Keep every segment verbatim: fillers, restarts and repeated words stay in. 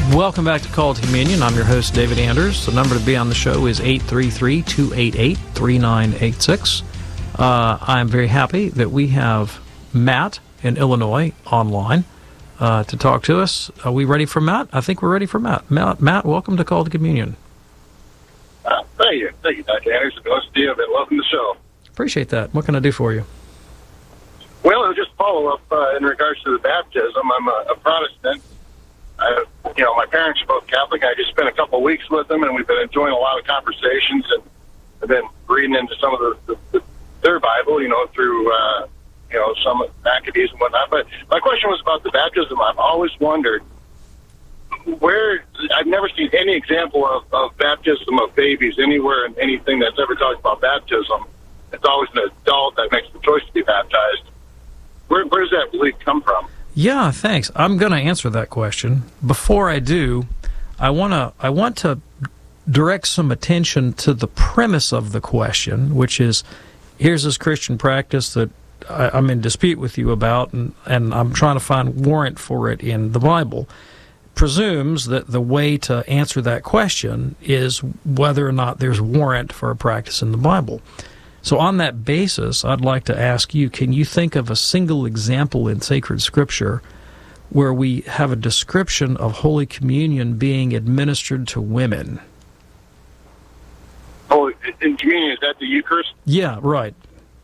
Welcome back to Call to Communion. I'm your host, David Anders. The number to be on the show is eight three three, two eight eight, three nine eight six. Uh, I'm very happy that we have Matt in Illinois online uh, to talk to us. Are we ready for Matt? I think we're ready for Matt. Matt, Matt welcome to Call to Communion. Uh, thank you. Thank you, Doctor Anders. David, welcome to the show. Appreciate that. What can I do for you? Well, it was just follow up uh, in regards to the baptism. I'm a, a Protestant. I, you know, my parents are both Catholic. I just spent a couple of weeks with them, and we've been enjoying a lot of conversations, and I've been reading into some of the, the, the their Bible, you know, through uh, you know some Maccabees and whatnot. But my question was about the baptism. I've always wondered where I've never seen any example of, of baptism of babies anywhere in anything that's ever talked about baptism. It's always an adult that makes the choice to be baptized. Where, where does that belief come from? Yeah, thanks. I'm going to answer that question. Before I do, I want to I want to direct some attention to the premise of the question, which is, here's this Christian practice that I, I'm in dispute with you about, and, and I'm trying to find warrant for it in the Bible. Presumes that the way to answer that question is whether or not there's warrant for a practice in the Bible. So on that basis, I'd like to ask you, can you think of a single example in sacred scripture where we have a description of Holy Communion being administered to women? Oh, in communion, is that the Eucharist? Yeah, right.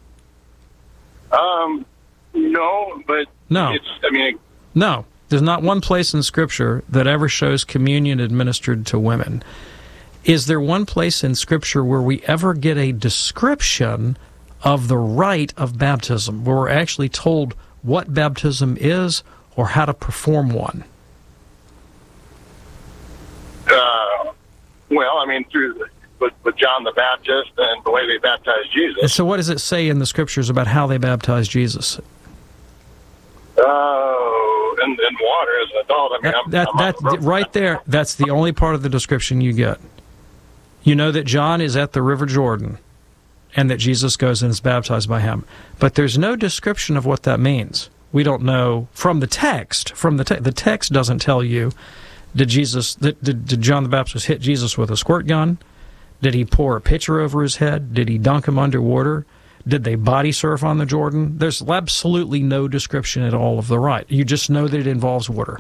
Um, no, but no. It's, I mean... No, there's not one place in Scripture that ever shows communion administered to women. Is there one place in Scripture where we ever get a description of the rite of baptism, where we're actually told what baptism is or how to perform one? Uh, well, I mean, through the, with, with John the Baptist and the way they baptized Jesus. And so what does it say in the Scriptures about how they baptized Jesus? Oh, uh, in, in water as an adult. I mean, that, I'm, that, I'm that right there, that's the only part of the description you get. You know that John is at the River Jordan and that Jesus goes and is baptized by him. But there's no description of what that means. We don't know from the text. From the, te- the text doesn't tell you, did Jesus, did, did, did John the Baptist hit Jesus with a squirt gun? Did he pour a pitcher over his head? Did he dunk him underwater? Did they body surf on the Jordan? There's absolutely no description at all of the rite. You just know that it involves water.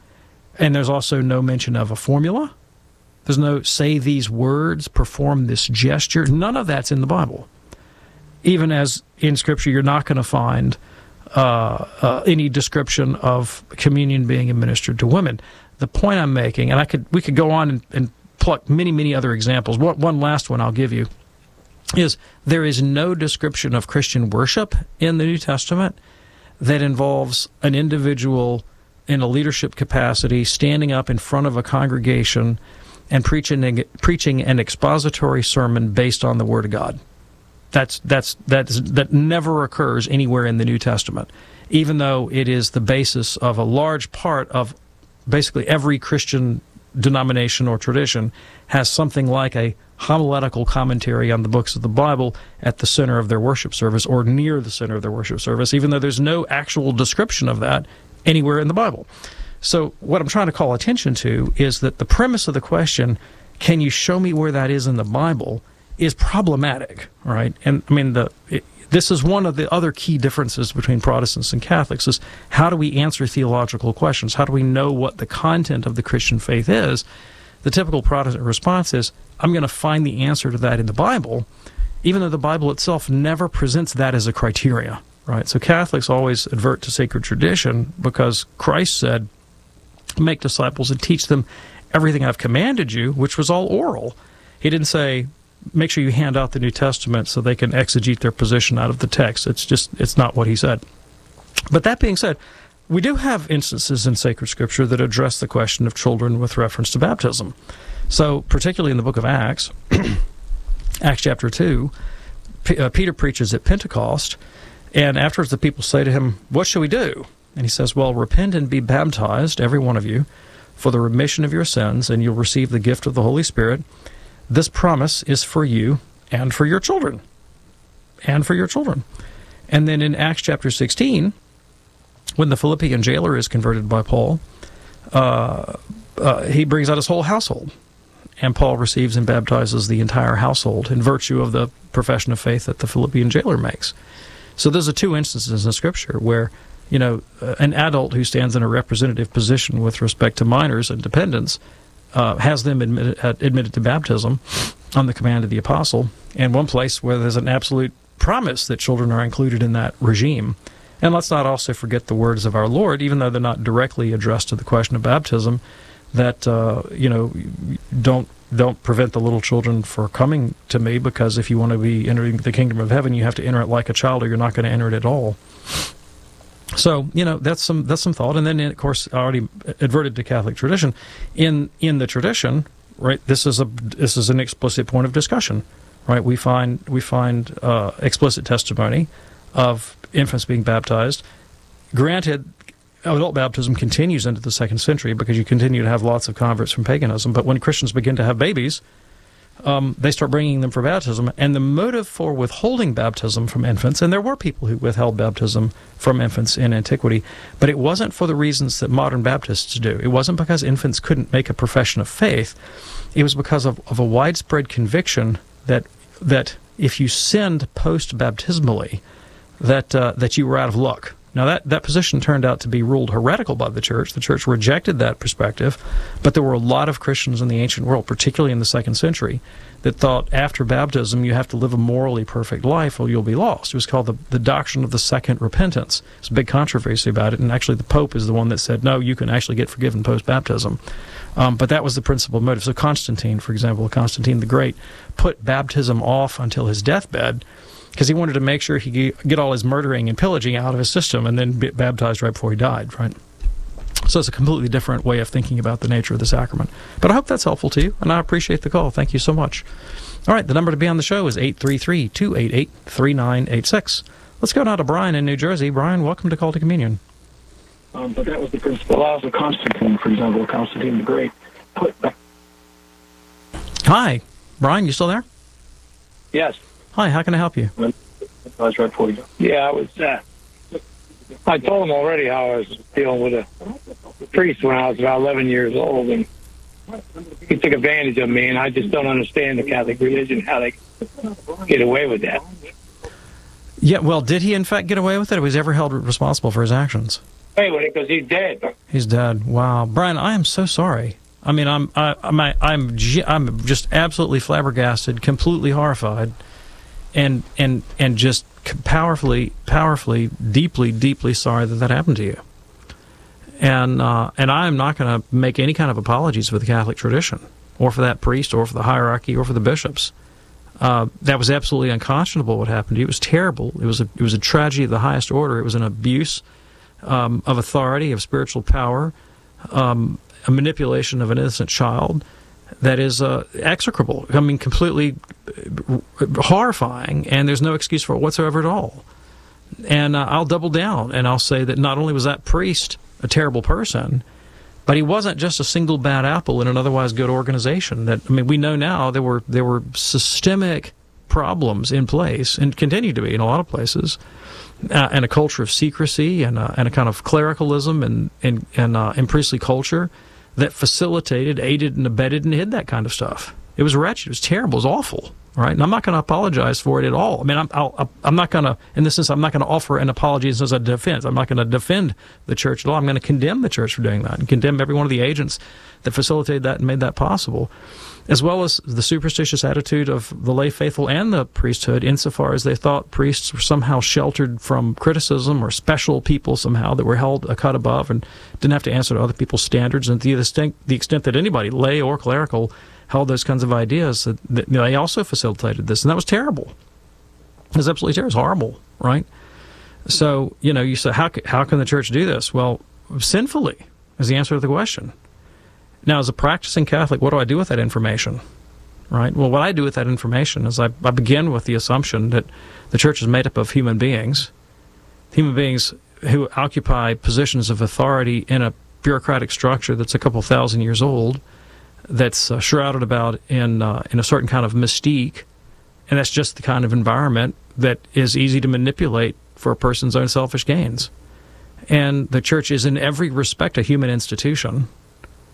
And there's also no mention of a formula. There's no say these words, perform this gesture. None of that's in the Bible. Even as in Scripture, you're not going to find uh, uh, any description of communion being administered to women. The point I'm making, and I could we could go on and, and pluck many, many other examples. One, one last one I'll give you is there is no description of Christian worship in the New Testament that involves an individual in a leadership capacity standing up in front of a congregation and preaching preaching an expository sermon based on the Word of God. That's that's that's that never occurs anywhere in the New Testament, even though it is the basis of a large part of basically every Christian denomination or tradition has something like a homiletical commentary on the books of the Bible at the center of their worship service or near the center of their worship service, even though there's no actual description of that anywhere in the Bible. So what I'm trying to call attention to is that the premise of the question, can you show me where that is in the Bible, is problematic, right? And I mean, the it, this is one of the other key differences between Protestants and Catholics is how do we answer theological questions? How do we know what the content of the Christian faith is? The typical Protestant response is, I'm going to find the answer to that in the Bible, even though the Bible itself never presents that as a criteria, right? So Catholics always advert to sacred tradition because Christ said, make disciples and teach them everything I've commanded you, which was all oral. He didn't say, make sure you hand out the New Testament so they can exegete their position out of the text. It's just, it's not what he said. But that being said, we do have instances in sacred scripture that address the question of children with reference to baptism. So, particularly in the book of Acts, Acts chapter two, P- uh, Peter preaches at Pentecost, and afterwards the people say to him, what shall we do? And he says, well, repent and be baptized, every one of you, for the remission of your sins, and you'll receive the gift of the Holy Spirit. This promise is for you and for your children. And for your children. And then in Acts chapter sixteen, when the Philippian jailer is converted by Paul, uh, uh, he brings out his whole household. And Paul receives and baptizes the entire household in virtue of the profession of faith that the Philippian jailer makes. So those are two instances in Scripture where, you know, uh, an adult who stands in a representative position with respect to minors and dependents uh, has them admitted, uh, admitted to baptism on the command of the apostle, and one place where there's an absolute promise that children are included in that regime. And let's not also forget the words of our Lord, even though they're not directly addressed to the question of baptism, that, uh, you know, don't don't prevent the little children for coming to me, because if you want to be entering the kingdom of heaven, you have to enter it like a child, or you're not going to enter it at all. So, you know, that's some that's some thought. And then, of course, I already adverted to Catholic tradition. In in the tradition, right, this is a this is an explicit point of discussion, right? We find we find uh, explicit testimony of infants being baptized. Granted, adult baptism continues into the second century because you continue to have lots of converts from paganism. But when Christians begin to have babies, um, they start bringing them for baptism. And the motive for withholding baptism from infants, and there were people who withheld baptism from infants in antiquity, but it wasn't for the reasons that modern Baptists do. It wasn't because infants couldn't make a profession of faith. It was because of, of a widespread conviction that that if you sinned post-baptismally, that uh, that you were out of luck. Now, that, that position turned out to be ruled heretical by the Church. The Church rejected that perspective, but there were a lot of Christians in the ancient world, particularly in the second century, that thought after baptism you have to live a morally perfect life or you'll be lost. It was called the, the doctrine of the second repentance. There's a big controversy about it, and actually the Pope is the one that said, no, you can actually get forgiven post-baptism. Um, but that was the principal motive. So Constantine, for example, Constantine the Great, put baptism off until his deathbed, because he wanted to make sure he could get all his murdering and pillaging out of his system and then be baptized right before he died, right? So it's a completely different way of thinking about the nature of the sacrament. But I hope that's helpful to you, and I appreciate the call. Thank you so much. All right, the number to be on the show is eight three three, two eight eight, three nine eight six. Let's go now to Brian in New Jersey. Brian, welcome to Call to Communion. Um, but that was the principle. Also, Constantine, for example, Constantine the Great, put back. Hi, Brian, you still there? Yes. Hi, how can I help you? I was right for you. Yeah, I was. Uh, I told him already how I was dealing with a priest when I was about eleven years old, and he took advantage of me. And I just don't understand the Catholic religion, how they get away with that. Yeah, well, did he in fact get away with it, or was he ever held responsible for his actions? Anyway, because he's dead. He's dead. Wow, Brian, I am so sorry. I mean, I'm I, I'm I'm I'm just absolutely flabbergasted, completely horrified. And and and just powerfully, powerfully, deeply, deeply sorry that that happened to you. And uh, and I am not going to make any kind of apologies for the Catholic tradition, or for that priest, or for the hierarchy, or for the bishops. Uh, that was absolutely unconscionable. What happened to you? It was terrible. It was a it was a tragedy of the highest order. It was an abuse um, of authority, of spiritual power, um, a manipulation of an innocent child. That is uh, execrable. I mean, completely horrifying, and there's no excuse for it whatsoever at all. And uh, I'll double down, and I'll say that not only was that priest a terrible person, but he wasn't just a single bad apple in an otherwise good organization. That I mean, we know now there were there were systemic problems in place, and continue to be in a lot of places, uh, and a culture of secrecy, and uh, and a kind of clericalism, and and and, uh, and priestly culture that facilitated, aided, and abetted, and hid that kind of stuff. It was wretched. It was terrible. It was awful, right? And I'm not going to apologize for it at all. I mean, I'm, I'll, I'm not going to, in this sense, I'm not going to offer an apology as a defense. I'm not going to defend the church at all. I'm going to condemn the church for doing that, and condemn every one of the agents that facilitated that and made that possible, as well as the superstitious attitude of the lay faithful and the priesthood, insofar as they thought priests were somehow sheltered from criticism, or special people somehow that were held a cut above and didn't have to answer to other people's standards. And to the extent, the extent that anybody, lay or clerical, held those kinds of ideas, that, that they also facilitated this. And that was terrible. It was absolutely terrible. It was horrible, right? So, you know, you say, how, how can the church do this? Well, sinfully is the answer to the question. Now, as a practicing Catholic, what do I do with that information? Right? Well, what I do with that information is I, I begin with the assumption that the church is made up of human beings, human beings who occupy positions of authority in a bureaucratic structure that's a couple thousand years old, that's uh, shrouded about in uh, in a certain kind of mystique, and that's just the kind of environment that is easy to manipulate for a person's own selfish gains. And the church is in every respect a human institution.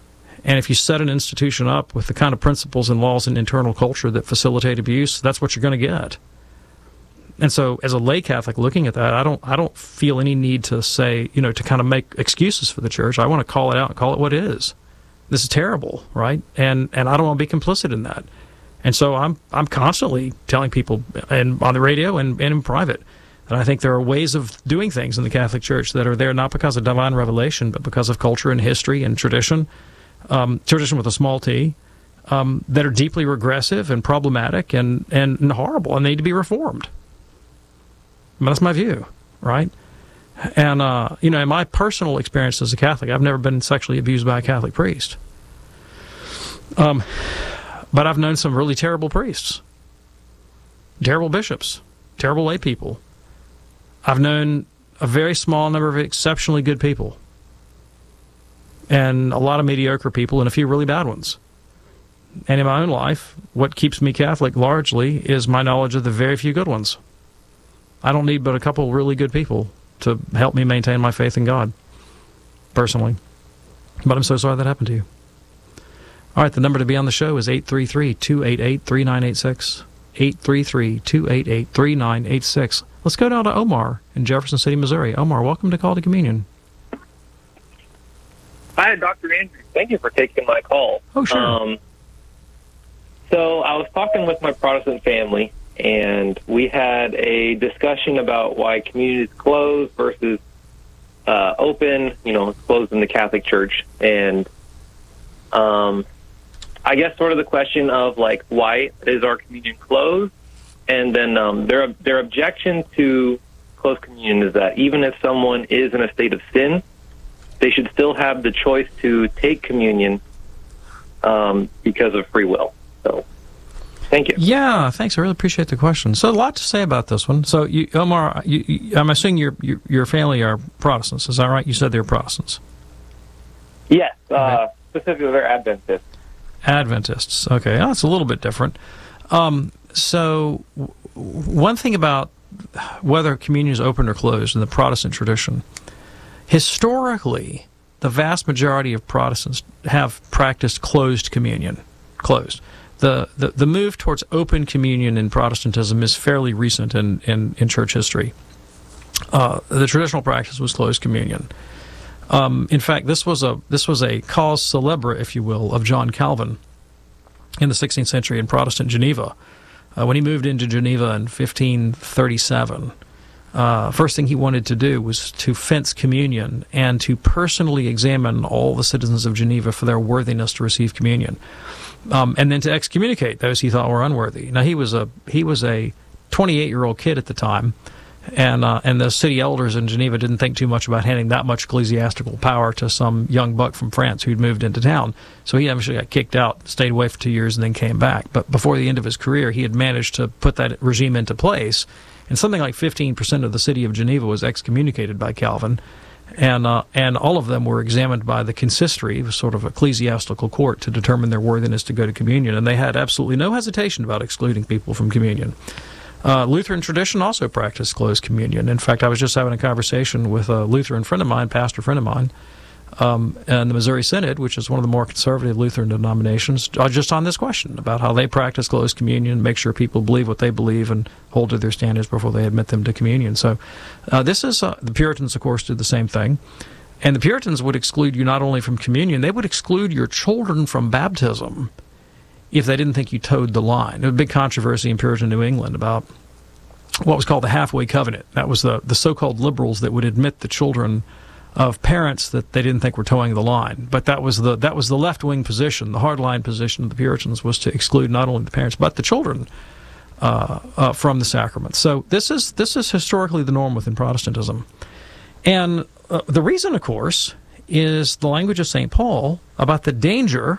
And if you set an institution up with the kind of principles and laws and internal culture that facilitate abuse, that's what you're going to get. And so, as a lay Catholic looking at that, I don't, I don't feel any need to say, you know, to kind of make excuses for the church. I want to call it out and call it what it is. This is terrible, right? And and I don't want to be complicit in that. And so I'm I'm constantly telling people, and on the radio and, and in private, that I think there are ways of doing things in the Catholic Church that are there not because of divine revelation, but because of culture and history and tradition, um, tradition with a small t, um, that are deeply regressive and problematic and, and, and horrible and need to be reformed. But that's my view, right? And, uh, you know, in my personal experience as a Catholic, I've never been sexually abused by a Catholic priest. Um, but I've known some really terrible priests, terrible bishops, terrible lay people. I've known a very small number of exceptionally good people, and a lot of mediocre people, and a few really bad ones. And in my own life, what keeps me Catholic largely is my knowledge of the very few good ones. I don't need but a couple really good people to help me maintain my faith in God, personally. But I'm so sorry that happened to you. All right, the number to be on the show is eight three three, two eight eight, three nine eight six. eight three three, two eight eight, three nine eight six. Let's go down to Omar in Jefferson City, Missouri. Omar, welcome to Call to Communion. Hi, Doctor Andrew. Thank you for taking my call. Oh, sure. Um, so I was talking with my Protestant family, and we had a discussion about why communion is closed versus uh, open. You know, it's closed in the Catholic Church. And um, I guess sort of the question of, like, why is our communion closed? And then um, their their objection to closed communion is that even if someone is in a state of sin, they should still have the choice to take communion um, because of free will. So, thank you. Yeah, thanks. I really appreciate the question. So, a lot to say about this one. So, you, Omar, you, you, I'm assuming your, your your family are Protestants. Is that right? You said they're Protestants. Yes, uh, Okay. specifically they're Adventists. Adventists. Okay, oh, that's a little bit different. Um, so, w- one thing about whether communion is open or closed in the Protestant tradition, historically, the vast majority of Protestants have practiced closed communion. Closed. The, the, the move towards open communion in Protestantism is fairly recent in, in, in church history. Uh, the traditional practice was closed communion. Um, in fact, this was a this was a cause célèbre, if you will, of John Calvin in the sixteenth century in Protestant Geneva. Uh, when he moved into Geneva in fifteen thirty-seven, uh, first thing he wanted to do was to fence communion and to personally examine all the citizens of Geneva for their worthiness to receive communion, um, and then to excommunicate those he thought were unworthy. Now he was a he was a twenty-eight-year-old kid at the time. And uh, and the city elders in Geneva didn't think too much about handing that much ecclesiastical power to some young buck from France who'd moved into town. So he eventually got kicked out, stayed away for two years, and then came back. But before the end of his career, he had managed to put that regime into place. And something like fifteen percent of the city of Geneva was excommunicated by Calvin. And uh, and all of them were examined by the consistory, a sort of ecclesiastical court, to determine their worthiness to go to communion. And they had absolutely no hesitation about excluding people from communion. Uh, Lutheran tradition also practiced closed communion. In fact, I was just having a conversation with a Lutheran friend of mine, pastor friend of mine, um, in the Missouri Synod, which is one of the more conservative Lutheran denominations, uh, just on this question about how they practice closed communion, make sure people believe what they believe and hold to their standards before they admit them to communion. So uh, this is, uh, the Puritans, of course, did the same thing. And the Puritans would exclude you not only from communion, they would exclude your children from baptism if they didn't think you towed the line. There was a big controversy in Puritan New England about what was called the halfway covenant. That was the, the so-called liberals that would admit the children of parents that they didn't think were towing the line. But that was the that was the left-wing position, the hardline position of the Puritans, was to exclude not only the parents but the children uh, uh, from the sacrament. So this is this is historically the norm within Protestantism. And uh, the reason, of course, is the language of Saint Paul about the danger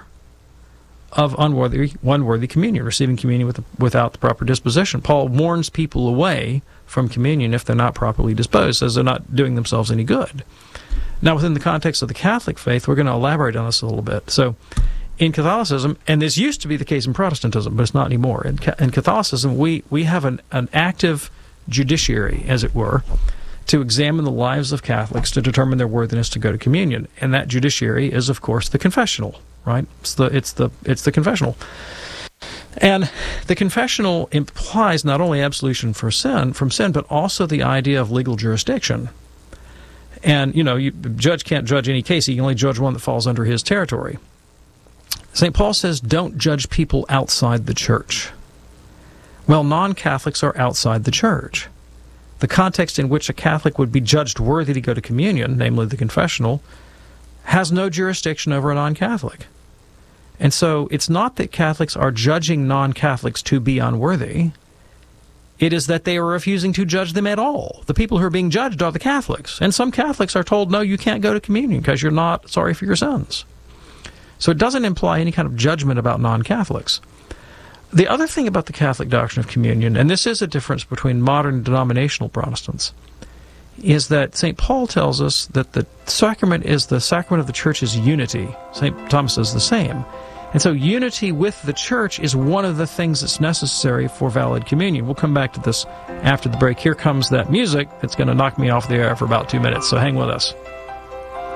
of unworthy, unworthy communion, receiving communion with the, without the proper disposition. Paul warns people away from communion if they're not properly disposed, says they're not doing themselves any good. Now, within the context of the Catholic faith, we're going to elaborate on this a little bit. So, in Catholicism, and this used to be the case in Protestantism, but it's not anymore. In, in Catholicism, we, we have an, an active judiciary, as it were, to examine the lives of Catholics to determine their worthiness to go to communion. And that judiciary is, of course, the confessional right? It's the it's the it's the confessional. And the confessional implies not only absolution for sin from sin, but also the idea of legal jurisdiction. And, you know, you, the judge can't judge any case. He can only judge one that falls under his territory. Saint Paul says, don't judge people outside the church. Well, non-Catholics are outside the church. The context in which a Catholic would be judged worthy to go to communion, namely the confessional, has no jurisdiction over a non-Catholic. And so it's not that Catholics are judging non-Catholics to be unworthy. It is that they are refusing to judge them at all. The people who are being judged are the Catholics. And some Catholics are told, no, you can't go to communion because you're not sorry for your sins. So it doesn't imply any kind of judgment about non-Catholics. The other thing about the Catholic doctrine of communion, and this is a difference between modern denominational Protestants, is that Saint Paul tells us that the sacrament is the sacrament of the church's unity. Saint Thomas is the same. And so unity with the church is one of the things that's necessary for valid communion. We'll come back to this after the break. Here comes that music that's going to knock me off the air for about two minutes, so hang with us.